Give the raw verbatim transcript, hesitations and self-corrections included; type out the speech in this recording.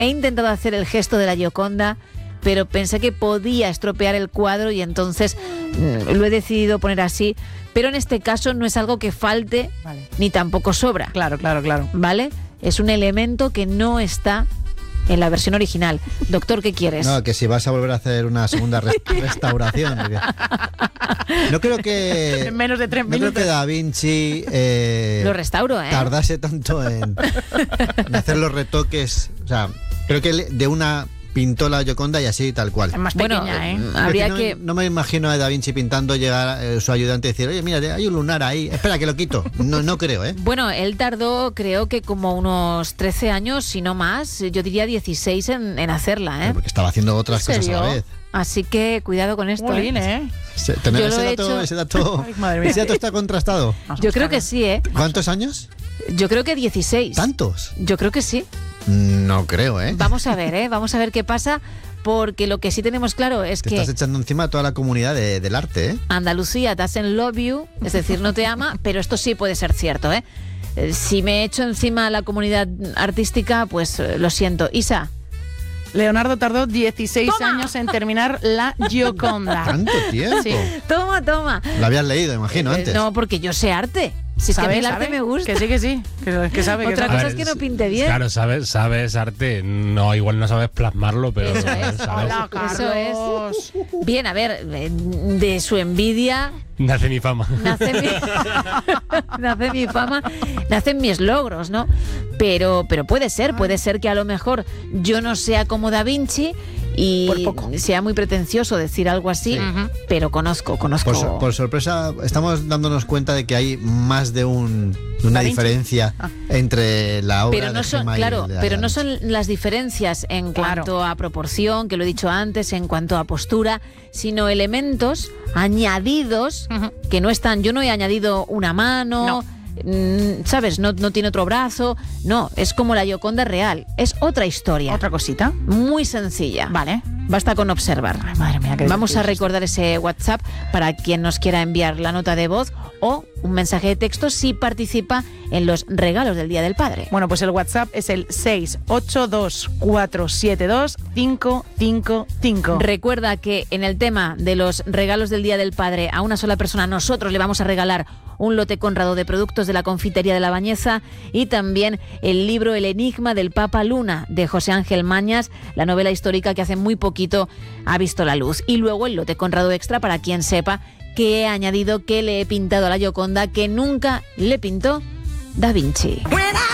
he intentado hacer el gesto de la Gioconda, pero pensé que podía estropear el cuadro y entonces mm, lo he decidido poner así. Pero en este caso no es algo que falte, vale, ni tampoco sobra. Claro, claro, claro. ¿Vale? Es un elemento que no está en la versión original. Doctor, ¿qué quieres? No, que si vas a volver a hacer una segunda res- restauración. Porque... No creo que... En menos de tres no minutos. creo que Da Vinci... Eh, Lo restauro, ¿eh? Tardase tanto en, en hacer los retoques. O sea, creo que de una pintó la Gioconda y así tal cual. Es más Bueno, pequeña, ¿eh? mm, habría no, que... no me imagino a Da Vinci pintando, llegar eh, su ayudante y decir, oye, mira, hay un lunar ahí, espera que lo quito. No, no creo, ¿eh? Bueno, él tardó creo que como unos trece años, si no más, yo diría dieciséis en, en hacerla, ¿eh? Porque estaba haciendo otras ¿En cosas a la serio? vez. Así que cuidado con esto. Jolín, ¿eh? ¿eh? Se- tener Yo lo ese, he dato, hecho- ese, dato, Ay, madre mía. ese dato está contrastado. Vamos a Yo creo buscarlo. que sí, ¿eh? ¿Cuántos años? Yo creo que dieciséis. ¿Tantos? Yo creo que sí. No creo, ¿eh? Vamos a ver, ¿eh? Vamos a ver qué pasa, porque lo que sí tenemos claro es Te que estás echando encima a toda la comunidad de- del arte, ¿eh? Andalucía doesn't love you, es decir, no te ama, pero esto sí puede ser cierto, ¿eh? Eh, Si me echo encima a la comunidad artística, pues eh, lo siento. Isa, Leonardo tardó dieciséis ¡Toma! años en terminar la Gioconda. ¿Tanto tiempo? Sí. toma, toma. Lo habías leído, imagino, Eh, antes. No, porque yo sé arte. Si es que a mí el arte ¿Sabe? me gusta. Que sí, que sí. Que, que sabe, que Otra sabe. cosa es que no pinte bien. Claro, sabes, sabes arte. No, igual no sabes plasmarlo, pero Eso sabes. es. sabes. Hola, Eso es. Carlos. Bien, a ver, eh, de su envidia Nace mi fama. nace mi, nace mi fama, nacen mis logros, ¿no? Pero, pero puede ser, puede ser que a lo mejor yo no sea como Da Vinci y Por poco. sea muy pretencioso decir algo así, Ujú. pero conozco, conozco. Por, sor- por sorpresa, estamos dándonos cuenta de que hay más de un, una Da Vinci. diferencia Ah. entre la obra pero no de son, Gemma y claro, de Da pero no Vinci. son las diferencias en Claro. cuanto a proporción, que lo he dicho antes, en cuanto a postura, sino elementos añadidos Ujú. que no están. Yo no he añadido una mano, mm, ¿sabes? No, no tiene otro brazo. No, es como la Gioconda real. Es otra historia. Otra cosita. Muy sencilla. Vale. Basta con observar. Ay, madre mía, qué Vamos a difícil. recordar ese WhatsApp para quien nos quiera enviar la nota de voz o un mensaje de texto si participa en los regalos del Día del Padre. Bueno, pues el WhatsApp es el seis ocho dos cuatro siete dos cinco cinco cinco. Recuerda que en el tema de los regalos del Día del Padre a una sola persona nosotros le vamos a regalar un lote Conrado de productos de la confitería de La Bañeza y también el libro El enigma del Papa Luna de José Ángel Mañas, la novela histórica que hace muy poquito ha visto la luz. Y luego el lote Conrado extra para quien sepa que he añadido, que le he pintado a la Gioconda que nunca le pintó Da Vinci.